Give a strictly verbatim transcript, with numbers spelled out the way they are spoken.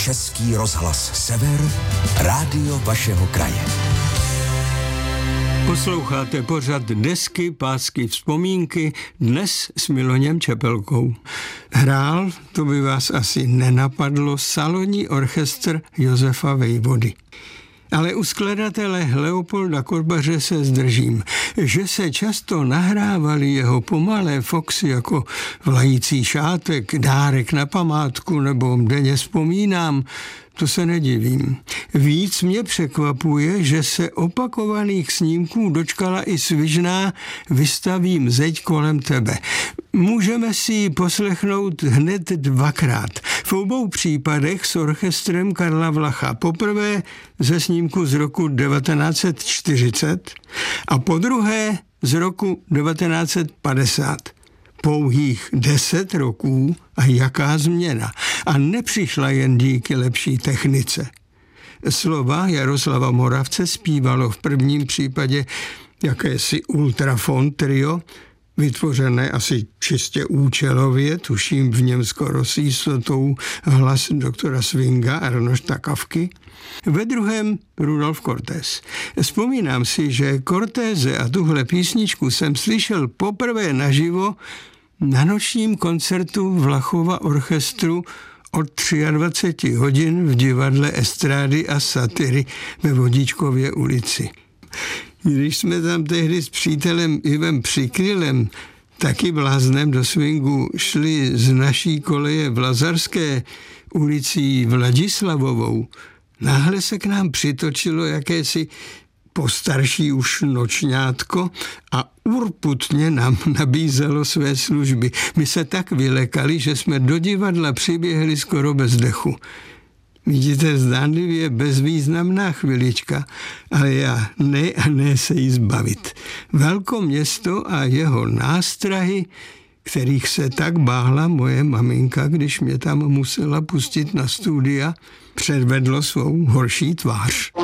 Český rozhlas Sever, rádio vašeho kraje. Posloucháte pořad Desky, pásky, vzpomínky, dnes s Miloněm Čepelkou. Hrál, to by vás asi nenapadlo, salonní orchestr Josefa Vejvody. Ale u skladatele Leopolda Korbaře se zdržím, že se často nahrávaly jeho pomalé foxy jako Vlající šátek, Dárek na památku nebo Denně vzpomínám, to se nedivím. Víc mě překvapuje, že se opakovaných snímků dočkala i svižná Vystavím zeď kolem tebe. Můžeme si ji poslechnout hned dvakrát. V obou případech s orchestrem Karla Vlacha. Poprvé ze snímku z roku devatenáct set čtyřicet a podruhé z roku devatenáct set padesát. Pouhých deset roků a jaká změna. A nepřišla jen díky lepší technice. Slova Jaroslava Moravce zpívalo v prvním případě jakési ultrafon trio, vytvořené asi čistě účelově, tuším v něm skoro s jistotou hlas doktora Swinga Arnošta Kafky. Ve druhém Rudolf Cortés. Vzpomínám si, že Cortéze a tuhle písničku jsem slyšel poprvé naživo na nočním koncertu Vlachova orchestru od dvacet tři hodin v divadle Estrády a satyry ve Vodičkově ulici. Když jsme tam tehdy s přítelem Ivem Přikrylem, taky bláznem do swingu, šli z naší koleje v Lazarské ulicí Vladislavovou, náhle se k nám přitočilo jakési postarší už nočňátko a urputně nám nabízelo své služby. My se tak vylekali, že jsme do divadla přiběhli skoro bez dechu. Vidíte, zdánlivě bezvýznamná chvilička, ale já ne a ne se jí zbavit. Velkoměsto a jeho nástrahy, kterých se tak bála moje maminka, když mě tam musela pustit na studia, předvedlo svou horší tvář.